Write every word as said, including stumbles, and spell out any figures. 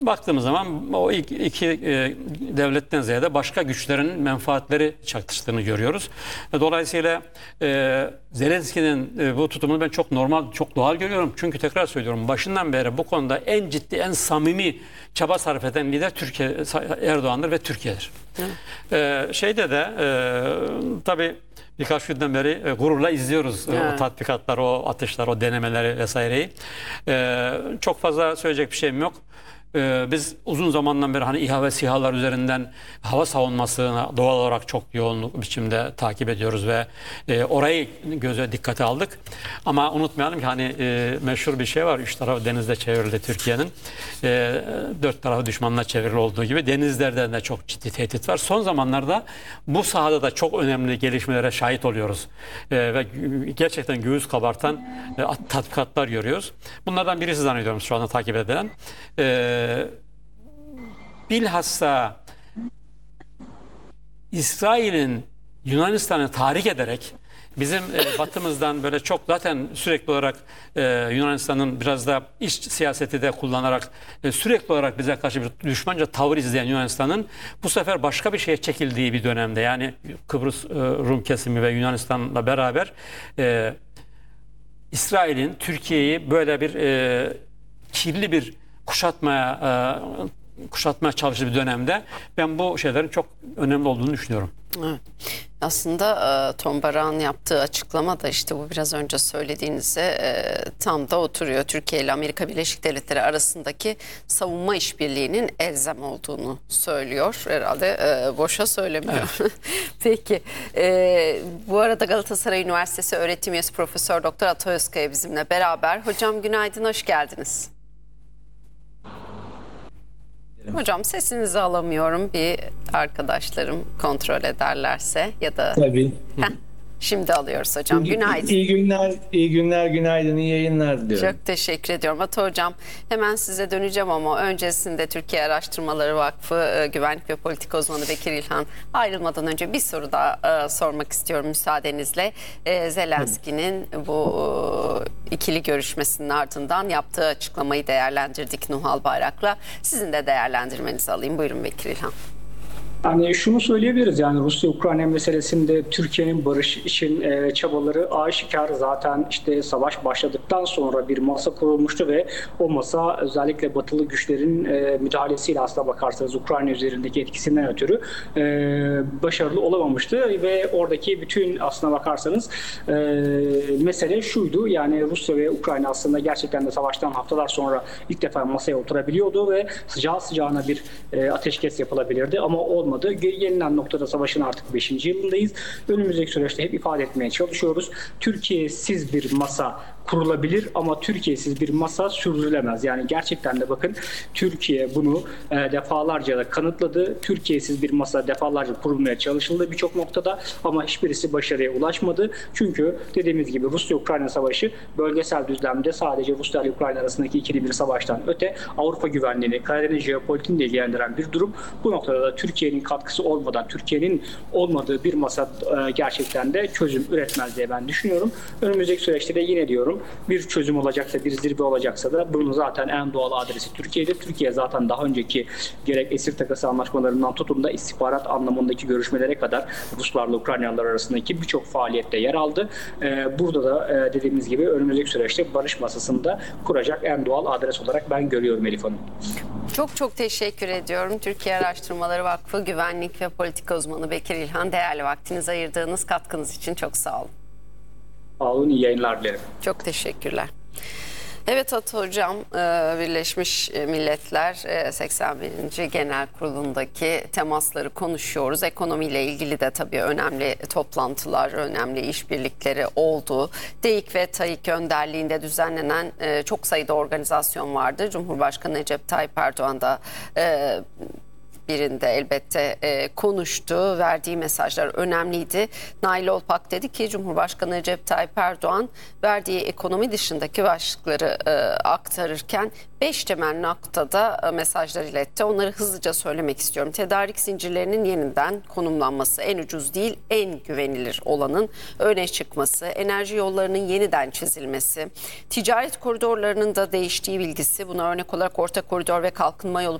Baktığımız zaman o iki, iki e, devletten ziyade başka güçlerin menfaatleri çatıştığını görüyoruz. Dolayısıyla e, Zelenski'nin e, bu tutumunu ben çok normal, çok doğal görüyorum. Çünkü tekrar söylüyorum, başından beri bu konuda en ciddi, en samimi çaba sarf eden lider Türkiye, Erdoğan'dır ve Türkiye'dir. E, şeyde de e, tabii birkaç günden beri e, gururla izliyoruz evet. o tatbikatları, o atışlar, o denemeleri vesaireyi. E, çok fazla söyleyecek bir şeyim yok. Ee, biz uzun zamandan beri hani İHA ve SİHA'lar üzerinden hava savunmasını doğal olarak çok yoğun biçimde takip ediyoruz ve e, orayı göze dikkate aldık. Ama unutmayalım ki hani e, meşhur bir şey var. Üç tarafı denizle çevrildi Türkiye'nin. E, dört tarafı düşmanla çevrili olduğu gibi denizlerden de çok ciddi tehdit var. Son zamanlarda bu sahada da çok önemli gelişmelere şahit oluyoruz. E, ve gerçekten göğüs kabartan e, tatbikatlar görüyoruz. Bunlardan birisi zannediyorum şu anda takip edilen. E, bilhassa İsrail'in Yunanistan'ı tahrik ederek bizim e, batımızdan böyle çok zaten sürekli olarak e, Yunanistan'ın biraz da iç siyaseti de kullanarak e, sürekli olarak bize karşı bir düşmanca tavır izleyen Yunanistan'ın bu sefer başka bir şeye çekildiği bir dönemde, yani Kıbrıs e, Rum kesimi ve Yunanistan'la beraber e, İsrail'in Türkiye'yi böyle bir e, kirli bir kuşatmaya e, kuşatmaya çalıştığı bir dönemde ben bu şeylerin çok önemli olduğunu düşünüyorum. Evet. Aslında Tom Barak'ın yaptığı açıklama da işte bu biraz önce söylediğinize tam da oturuyor. Türkiye ile Amerika Birleşik Devletleri arasındaki savunma işbirliğinin elzem olduğunu söylüyor. Herhalde boşa söylemiyor. Evet. Peki. Bu arada Galatasaray Üniversitesi öğretim üyesi Profesör Doktor Ata Özkaya bizimle beraber. Hocam günaydın, hoş geldiniz. Hocam sesinizi alamıyorum, bir arkadaşlarım kontrol ederlerse ya da... Tabii. Heh, şimdi alıyoruz hocam. Günaydın. İyi günler, iyi günler, günaydın, iyi yayınlar diyorum. Çok teşekkür ediyorum. Ata hocam, hemen size döneceğim ama öncesinde Türkiye Araştırmaları Vakfı Güvenlik ve Politika Uzmanı Bekir İlhan ayrılmadan önce bir soru daha e, sormak istiyorum müsaadenizle. E, Zelenski'nin bu e, ikili görüşmesinin ardından yaptığı açıklamayı değerlendirdik Nuhal Bayrak'la. Sizin de değerlendirmenizi alayım. Buyurun Bekir İlhan. Yani şunu söyleyebiliriz, yani Rusya-Ukrayna meselesinde Türkiye'nin barış için e, çabaları aşikar. Zaten işte savaş başladıktan sonra bir masa kurulmuştu ve o masa özellikle batılı güçlerin e, müdahalesiyle aslına bakarsanız Ukrayna üzerindeki etkisinden ötürü e, başarılı olamamıştı ve oradaki bütün aslına bakarsanız e, mesele şuydu, yani Rusya ve Ukrayna aslında gerçekten de savaştan haftalar sonra ilk defa masaya oturabiliyordu ve sıcağı sıcağına bir e, ateşkes yapılabilirdi ama olmadı. Gelinen noktada savaşın artık beşinci yılındayız. Önümüzdeki süreçte hep ifade etmeye çalışıyoruz. Türkiye'siz bir masa kurulabilir ama Türkiye'siz bir masa sürdürülemez. Yani gerçekten de bakın, Türkiye bunu e, defalarca da kanıtladı. Türkiye'siz bir masa defalarca kurulmaya çalışıldı birçok noktada ama hiçbirisi başarıya ulaşmadı. Çünkü dediğimiz gibi Rusya-Ukrayna savaşı bölgesel düzlemde sadece Rusya ile Ukrayna arasındaki ikili bir savaştan öte Avrupa güvenliğini, Karadeniz jeopolitiğini de ilgilendiren bir durum. Bu noktada da Türkiye'nin katkısı olmadan, Türkiye'nin olmadığı bir masa e, gerçekten de çözüm üretmez diye ben düşünüyorum. Önümüzdeki süreçte de yine diyorum, bir çözüm olacaksa, bir zirve olacaksa da bunun zaten en doğal adresi Türkiye'dir. Türkiye zaten daha önceki gerek esir takası anlaşmalarından tutun da istihbarat anlamındaki görüşmelere kadar Ruslarla Ukraynalılar arasındaki birçok faaliyette yer aldı. Ee, burada da e, dediğimiz gibi önümüzdeki süreçte barış masasında kuracak en doğal adres olarak ben görüyorum Elif Hanım. Çok çok teşekkür ediyorum. Türkiye Araştırmaları Vakfı Güvenlik ve Politika Uzmanı Bekir İlhan, değerli vaktinizi ayırdığınız katkınız için çok sağ olun. Sağ olun, iyi yayınlar dilerim. Çok teşekkürler. Evet Ata hocam, Birleşmiş Milletler seksen birinci Genel Kurulu'ndaki temasları konuşuyoruz. Ekonomiyle ilgili de tabii önemli toplantılar, önemli işbirlikleri oldu. DEİK ve TAİK önderliğinde düzenlenen çok sayıda organizasyon vardı. Cumhurbaşkanı Recep Tayyip Erdoğan da birinde elbette e, konuştu. Verdiği mesajlar önemliydi. Nail Olpak dedi ki Cumhurbaşkanı Recep Tayyip Erdoğan verdiği ekonomi dışındaki başlıkları e, aktarırken beş temel noktada e, mesajlar iletti. Onları hızlıca söylemek istiyorum. Tedarik zincirlerinin yeniden konumlanması, en ucuz değil en güvenilir olanın öne çıkması, enerji yollarının yeniden çizilmesi, ticaret koridorlarının da değiştiği bilgisi, buna örnek olarak Orta Koridor ve Kalkınma Yolu